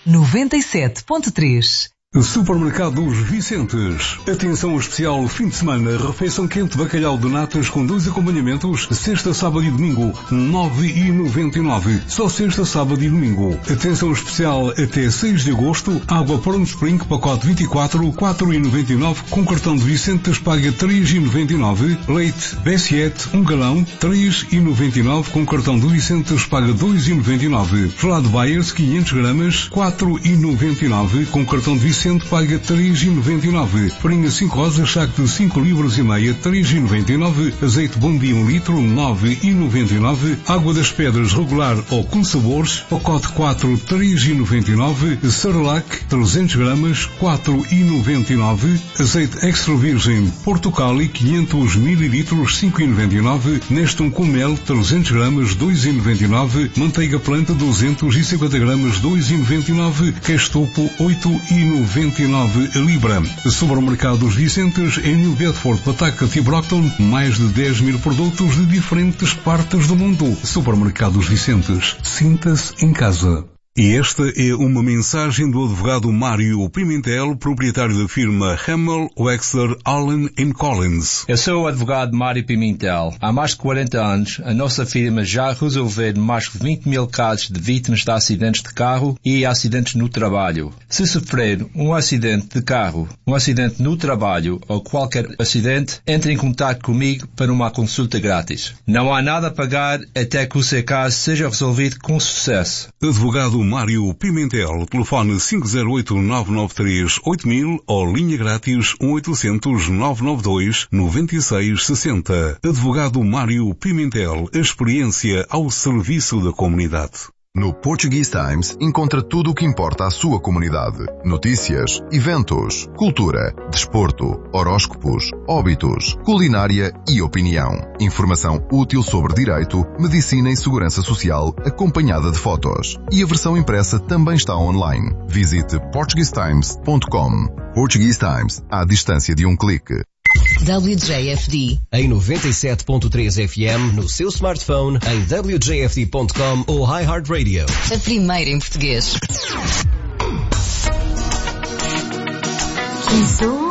97.3. Supermercado dos Vicentes. Atenção especial fim de semana. Refeição quente bacalhau de natas com 2 acompanhamentos. Sexta, sábado e domingo. 9,99. Só sexta, sábado e domingo. Atenção especial até 6 de agosto. Água Pronto Spring, pacote 24, 4,99. Com cartão de Vicentes paga 3,99. Leite B7, 1 galão, 3,99. Com cartão de Vicentes paga 2,99. Gelado Bayers, 500 gramas, 4,99. Com cartão de Vicentes paga 3,99. Farinha 5 rosas, saco de 5 libras e meia, 3,99. Azeite Bombi 1 litro, 9,99. Água das Pedras regular ou com sabores, pacote 4, 3,99. Cerelac 300 gramas, 4,99. Azeite extra virgem Portocali 500 mililitros, 5,99. Nestum com mel 300 gramas, 2,99. Manteiga planta 250 gramas, 2,99. Queijo topo 8,99 libra. Supermercados Vicentes em New Bedford, Pawtucket e Brockton. Mais de 10 mil produtos de diferentes partes do mundo. Supermercados Vicentes. Sinta-se em casa. E esta é uma mensagem do advogado Mário Pimentel, proprietário da firma Hamel, Wexler, Allen & Collins. Eu sou o advogado Mário Pimentel. Há mais de 40 anos, a nossa firma já resolveu mais de 20 mil casos de vítimas de acidentes de carro e acidentes no trabalho. Se sofrer um acidente de carro, um acidente no trabalho ou qualquer acidente, entre em contato comigo para uma consulta grátis. Não há nada a pagar até que o seu caso seja resolvido com sucesso. Advogado Mário Pimentel, telefone 508-993-8000 ou linha grátis 1-800-992-9660. Advogado Mário Pimentel, experiência ao serviço da comunidade. No Portuguese Times encontra tudo o que importa à sua comunidade. Notícias, eventos, cultura, desporto, horóscopos, óbitos, culinária e opinião. Informação útil sobre direito, medicina e segurança social, acompanhada de fotos. E a versão impressa também está online. Visite portuguesetimes.com. Portuguese Times, à distância de um clique. WJFD em 97.3 FM no seu smartphone, em wjfd.com ou iHeartRadio. A primeira em português. Quem sou